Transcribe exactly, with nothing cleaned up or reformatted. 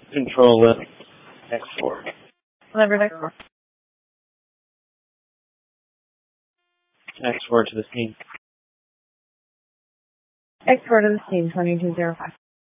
Control lift. X four. Lever X four. X four to the scene. X four to the scene, twenty-two oh five.